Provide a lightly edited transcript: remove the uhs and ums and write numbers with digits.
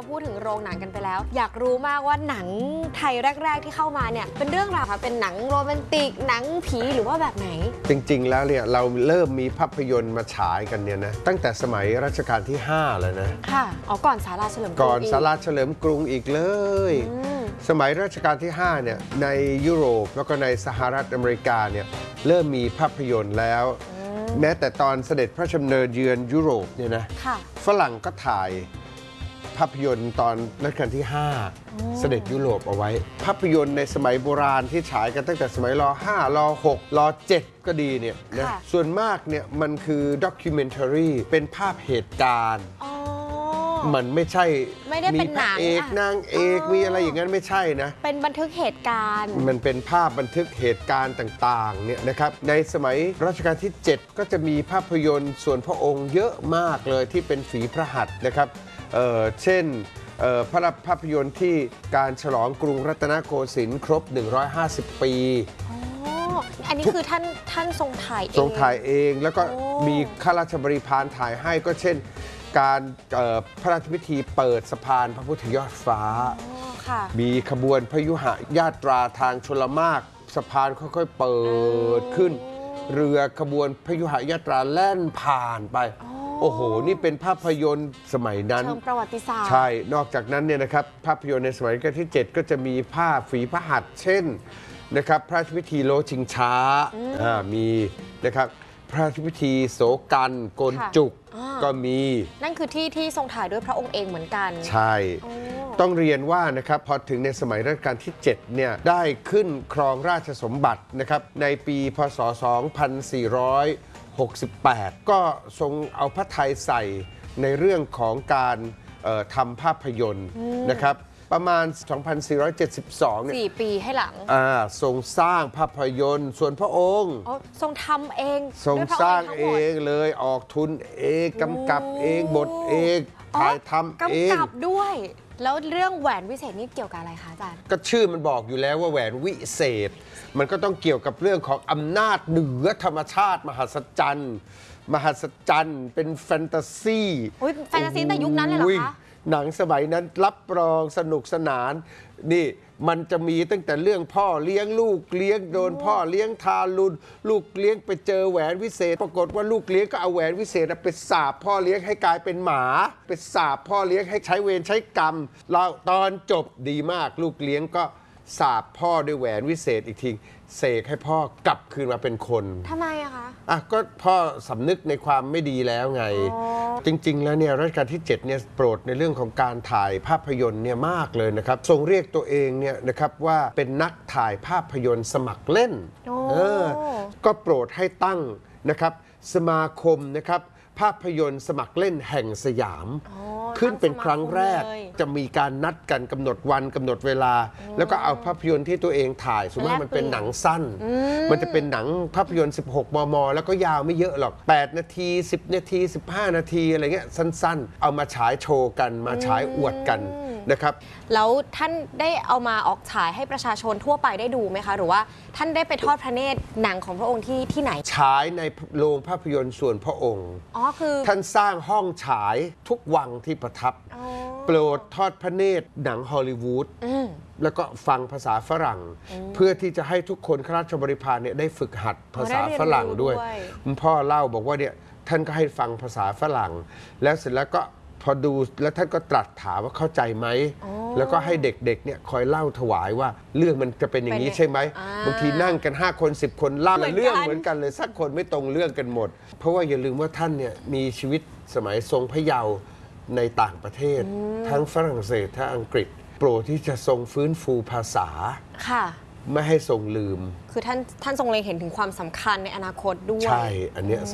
พูดถึงโรงหนังกันไปแล้วอยากรู้มากว่าหนังไทยแรกๆที่เข้ามาเนี่ยเป็นเรื่องราวค่ะเป็นหนังโรแมนติกหนังผีหรือว่าแบบไหนจริงๆแล้วเนี่ยเราเริ่มมีภาพยนตร์มาฉายกันเนี่ยนะตั้งแต่สมัยรัชกาลที่5แล้วนะค่ะก่อนศาลาเฉลิมกรุงก่อนศาลาเฉลิมกรุงอีกเลยสมัยรัชกาลที่5เนี่ยในยุโรปแล้วก็ในสหรัฐอเมริกาเนี่ยเริ่มมีภาพยนตร์แล้วแม้แต่ตอนเสด็จพระดำเนินเยือนยุโรปเนี่ยนะฝรั่งก็ถ่ายภาพยนตร์ตอนรัชกาลที่5เสด็จยุโรปเอาไว้ภาพยนตร์ในสมัยโบราณที่ฉายกันตั้งแต่สมัยร.5 ร.6 ร.7 ก็ดีเนี่ยนะส่วนมากเนี่ยมันคือด็อกิเมนทารีเป็นภาพเหตุการณ์มันไม่ใช่มีพระเอกนางเอกมีอะไรอย่างนั้นไม่ใช่นะเป็นบันทึกเหตุการณ์มันเป็นภาพบันทึกเหตุการณ์ต่างๆเนี่ยนะครับในสมัยรัชกาลที่7ก็จะมีภาพยนตร์ส่วนพระองค์เยอะมากเลยที่เป็นฝีพระหัตถ์นะครับเช่นภาพยนตร์ที่การฉลองกรุงรัตนโกสินทร์ครบ150 ปีอันนี้คือท่านทรงถ่ายเองแล้วก็มีข้าราชบริพารถ่ายให้ก็เช่นการพระราชพิธีเปิดสะพานพระพุทธยอดฟ้ามีขบวนพยุหญาตราทางชลมารสะพานค่อยๆเปิดขึ้นเรือขบวนพยุหญาตราแล่นผ่านไปโอ้โหนี่เป็นภาพยนตร์สมัยนั้นเชิงประวัติศาสตร์ใช่นอกจากนั้นเนี่ยนะครับภาพยนตร์ในสมัยรัชกาลที่7ก็จะมีภาพฝีพระหัตถ์เช่นนะครับพระราชพิธีโลชิงช้ามีนะครับพระราชพิธีโสกันโกนจุกก็มีนั่นคือที่ทรงถ่ายด้วยพระองค์เองเหมือนกันใช่ต้องเรียนว่านะครับพอถึงในสมัยรัชกาลที่7เนี่ยได้ขึ้นครองราชสมบัตินะครับในปีพ.ศ. 2468ก็ทรงเอาพระทัยใส่ในเรื่องของการทำภาพยนตร์นะครับประมาณ 2472 เนี่ย 4 ปีให้หลังทรงสร้างภาพยนตร์ส่วนพระองค์ทรงทำเองทรงสร้างเองเลยออกทุนเองกำกับเองบทเองถ่ายทำเองกำกับด้วยแล้วเรื่องแหวนวิเศษนี่เกี่ยวกับอะไรคะอาจารย์ก็ชื่อมันบอกอยู่แล้วว่าแหวนวิเศษมันก็ต้องเกี่ยวกับเรื่องของอำนาจเหนือธรรมชาติมหัศจรรย์เป็นแฟนตาซีแฟนตาซีแต่ยุคนั้นเลยเหรอคะหนังสมัยนั้นรับรองสนุกสนานนี่มันจะมีตั้งแต่เรื่องพ่อเลี้ยงลูกเลี้ยงโดนพ่อเลี้ยงทารุณลูกเลี้ยงไปเจอแหวนวิเศษปรากฏว่าลูกเลี้ยงก็เอาแหวนวิเศษไปสาปพ่อเลี้ยงให้กลายเป็นหมาไปสาปพ่อเลี้ยงให้ใช้เวรใช้กรรมแล้วตอนจบดีมากลูกเลี้ยงก็สาปพ่อด้วยแหวนวิเศษอีกทีเสกให้พ่อกลับคืนมาเป็นคนทำไมอะคะก็พ่อสำนึกในความไม่ดีแล้วไงจริงๆแล้วเนี่ยรัชกาลที่7เนี่ยโปรดในเรื่องของการถ่ายภาพยนตร์เนี่ยมากเลยนะครับทรงเรียกตัวเองเนี่ยนะครับว่าเป็นนักถ่ายภาพยนตร์สมัครเล่นก็โปรดให้ตั้งนะครับสมาคมนะครับภาพยนตร์สมัครเล่นแห่งสยามขึ้นเป็นครั้งแรกจะมีการนัดกันกำหนดวันกำหนดเวลาแล้วก็เอาภาพยนตร์ที่ตัวเองถ่ายสมมติมันเป็นหนังสั้นมันจะเป็นหนังภาพยนตร์16 มม.แล้วก็ยาวไม่เยอะหรอก8 นาที10 นาที15 นาทีอะไรเงี้ยสั้นๆเอามาฉายโชว์กันมาฉายอวดกันนะครับแล้วท่านได้เอามาออกฉายให้ประชาชนทั่วไปได้ดูไหมคะหรือว่าท่านได้ไปทอดพระเนตรหนังของพระองค์ที่ไหนฉายในโรงภาพยนตร์ส่วนพระองค์คือท่านสร้างห้องฉายทุกวังที่ประทับโปรดทอดพระเนตรหนังฮอลลีวูดแล้วก็ฟังภาษาฝรั่งเพื่อที่จะให้ทุกคนข้าราชบริพารเนี่ยได้ฝึกหัดภาษาฝรั่งด้วยคุณพ่อเล่าบอกว่าเนี่ยท่านก็ให้ฟังภาษาฝรั่งแล้วเสร็จแล้วก็พอดูแล้วท่านก็ตรัสถามว่าเข้าใจไหมแล้วก็ให้เด็กๆเนี่ยคอยเล่าถวายว่าเรื่องมันจะเป็นอย่างนี้ใช่ไหมบางทีนั่งกัน5 คน10 คนเล่าเรื่องเหมือนกันเลยสักคนไม่ตรงเรื่องกันหมดเพราะว่าอย่าลืมว่าท่านเนี่ยมีชีวิตสมัยทรงพระเยาว์ในต่างประเทศทั้งฝรั่งเศสทั้งอังกฤษโปรดที่จะทรงฟื้นฟูภาษาไม่ให้ทรงลืมคือท่านทรงเล็งเห็นถึงความสำคัญในอนาคตด้วยใช่อันนี้